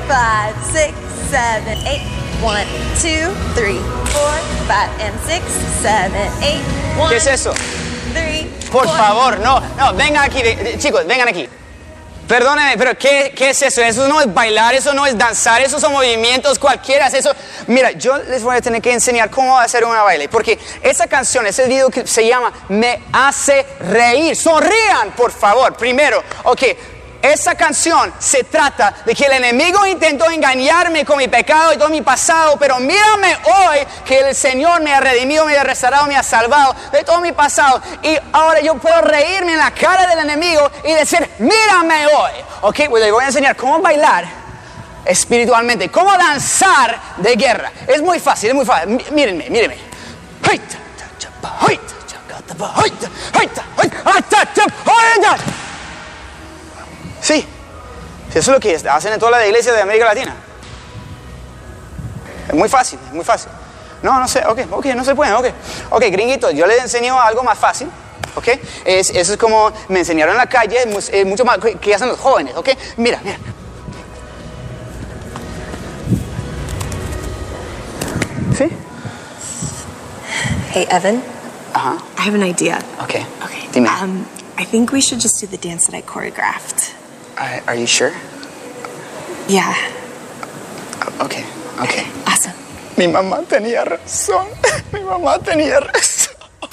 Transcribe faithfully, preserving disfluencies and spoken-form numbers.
five, six, seven, eight. One, two, three, four, five, and six, seven, eight. One, ¿Qué es eso? Three, Por four. favor, no, no, vengan aquí, ven- chicos, vengan aquí. Perdónenme, pero ¿qué, ¿qué es eso? Eso no es bailar, eso no es danzar, esos son movimientos cualquiera. Eso. Mira, yo les voy a tener que enseñar cómo hacer una baile, porque esa canción, ese video que se llama Me hace reír. Sonrían, por favor, primero. Ok, esa canción se trata de que el enemigo intentó engañarme con mi pecado y todo mi pasado, pero mírame hoy que el Señor me ha redimido, me ha restaurado, me ha salvado de todo mi pasado. Y ahora yo puedo reírme en la cara del enemigo y decir, mírame hoy. Ok, pues les voy a enseñar cómo bailar espiritualmente, cómo danzar de guerra. Es muy fácil, es muy fácil. M- mírenme, mírenme. Sí, sí, eso es lo que hacen en todas las iglesias de América Latina. Es muy fácil, es muy fácil. No, no sé, ok, ok, no se puede, ok. Ok, gringuito, yo les enseño algo más fácil, ok. Es, eso es como me enseñaron en la calle, es eh, mucho más que, que hacen los jóvenes, ok. Mira, mira. ¿Sí? Hey, Evan. Ajá, I have an idea. ok. Okay. Dime. Um, I think we should just do the dance that I choreographed. Are, are you sure? Yeah. Ok, ok. Awesome. Mi mamá tenía razón. Mi mamá tenía razón.